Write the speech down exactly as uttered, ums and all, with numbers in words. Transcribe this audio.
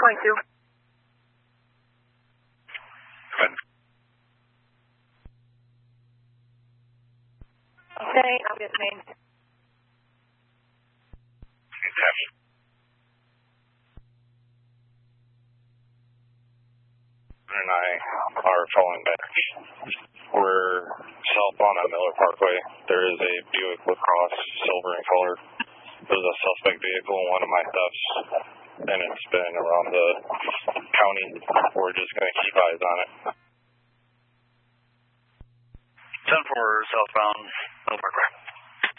going to. Good. Okay, I'm listening. Yes. And I are falling back. We're south on a Miller Parkway. There is a Buick LaCrosse, silver in color. There's a suspect vehicle in one of my thefts, and it's been around the county. We're just going to keep eyes on it. ten four southbound Miller Parkway.